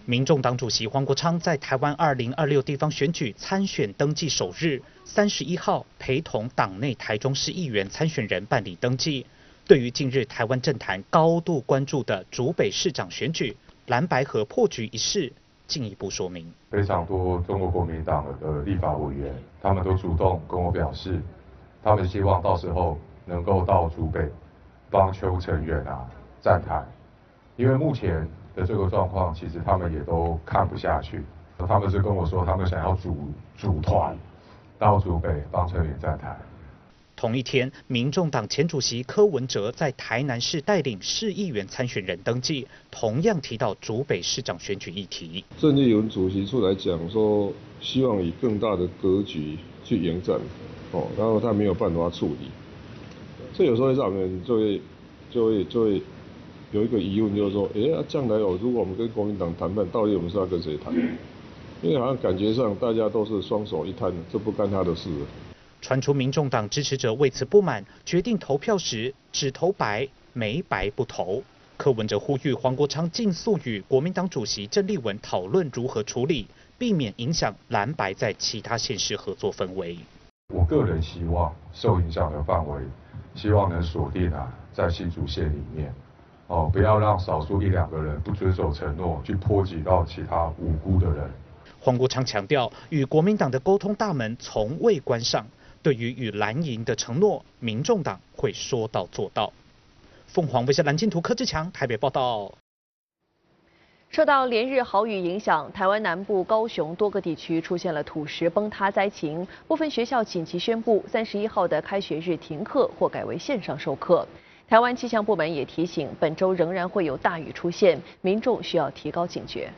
民众党主席黄国昌在台湾2026地方选举参选登记首日，31号陪同党内台中市议员参选人办理登记。对于近日台湾政坛高度关注的竹北市长选举蓝白合破局一事，进一步说明。 非常多中国国民党的立法委员，他们都主动跟我表示，他们希望到时候能够到竹北帮邱成远站台，因为目前的这个状况，其实他们也都看不下去。他们是跟我说，他们想要组团到竹北帮陈远站台。 同一天，民众党前主席柯文哲在台南市带领市议员参选人登记，同样提到竹北市长选举议题。 郑丽文主席出来讲说，希望以更大的格局去迎战，然后他没有办法处理，这有时候会让人就会有一个疑问，就是说，将来如果我们跟国民党谈判，到底我们是要跟谁谈？因为好像感觉上大家都是双手一摊，这不干他的事了。 传出民众党支持者为此不满，决定投票时只投白，没白不投。柯文哲呼吁黄国昌尽速与国民党主席郑丽文讨论如何处理，避免影响蓝白在其他县市合作氛围。 我个人希望受影响的范围，希望能锁定在新竹县里面。不要让少数1-2个人不遵守承诺，去波及到其他无辜的人。 黄国昌强调，与国民党的沟通大门从未关上，对于与蓝营的承诺，民众党会说到做到。凤凰卫视蓝金图柯志强台北报道。 受到连日豪雨影响，台湾南部高雄多个地区出现了土石崩塌灾情，部分学校紧急宣布31号的开学日停课或改为线上授课。台湾气象部门也提醒，本周仍然会有大雨出现，民众需要提高警觉。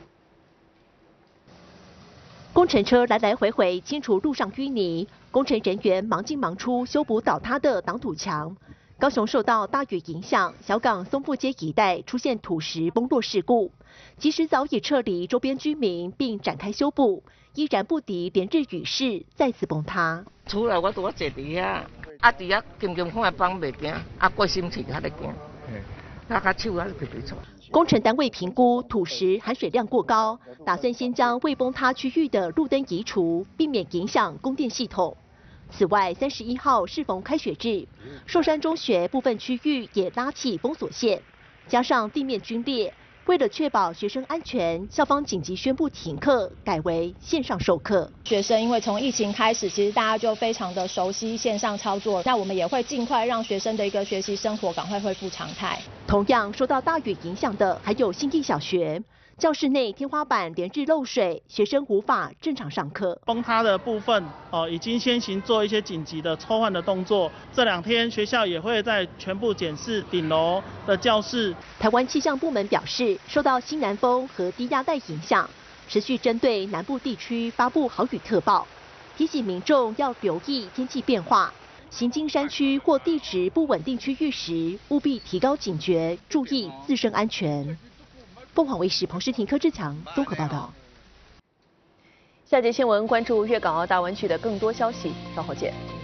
工程车来来回回清除路上淤泥，工程人员忙进忙出修补倒塌的挡土墙。高雄受到大雨影响，小港松富街一带出现土石崩落事故，即使早已撤离周边居民并展开修补，依然不敌连日雨势再次崩塌。 厝内我拄坐伫遐，伫遐金看放袂惊，过心情还咧惊，手还皮皮臭。 工程单位评估土石含水量过高，打算先将未崩塌区域的路灯移除，避免影响供电系统。此外，31号适逢开学日，寿山中学部分区域也拉起封锁线，加上地面龟裂，为了确保学生安全，校方紧急宣布停课，改为线上授课。 学生因为从疫情开始，其实大家就非常的熟悉线上操作，那我们也会尽快让学生的一个学习生活赶快恢复常态。 同样受到大雨影响的还有信义小学。教室内天花板连日漏水，学生无法正常上课。 崩塌的部分，已经先行做一些紧急的抽换的动作。这2天学校也会在全部检视顶楼的教室。 台湾气象部门表示，受到西南风和低压带影响，持续针对南部地区发布豪雨特报，提醒民众要留意天气变化。行经山区或地质不稳定区域时，务必提高警觉，注意自身安全。凤凰卫视彭诗婷、柯志强综合报道。 下节新闻关注粤港澳大湾区的更多消息，稍后见。